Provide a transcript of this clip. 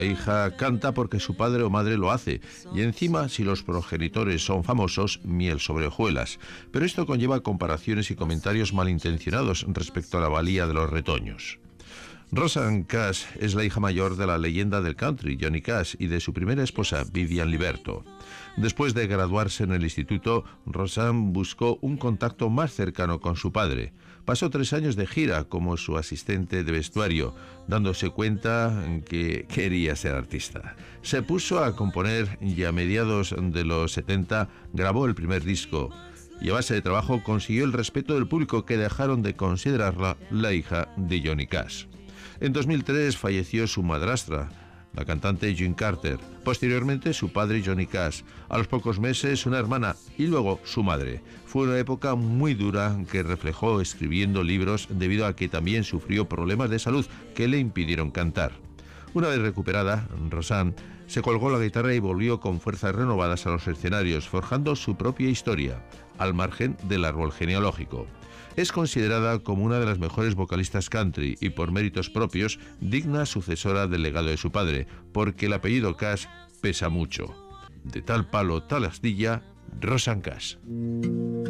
La hija canta porque su padre o madre lo hace, y encima, si los progenitores son famosos, miel sobre hojuelas. Pero esto conlleva comparaciones y comentarios malintencionados respecto a la valía de los retoños. Rosanne Cash es la hija mayor de la leyenda del country, Johnny Cash, y de su primera esposa, Vivian Liberto. Después de graduarse en el instituto, Rosanne buscó un contacto más cercano con su padre. Pasó 3 años de gira como su asistente de vestuario, dándose cuenta que quería ser artista. Se puso a componer y a mediados de los 70 grabó el primer disco. Y a base de trabajo consiguió el respeto del público, que dejaron de considerarla la hija de Johnny Cash. En 2003 falleció su madrastra, la cantante June Carter. Posteriormente su padre Johnny Cash. A los pocos meses una hermana y luego su madre. Fue una época muy dura que reflejó escribiendo libros debido a que también sufrió problemas de salud que le impidieron cantar. Una vez recuperada, Rosanne se colgó la guitarra y volvió con fuerzas renovadas a los escenarios, forjando su propia historia, al margen del árbol genealógico. Es considerada como una de las mejores vocalistas country y, por méritos propios, digna sucesora del legado de su padre, porque el apellido Cash pesa mucho. De tal palo, tal astilla, Rosanne Cash.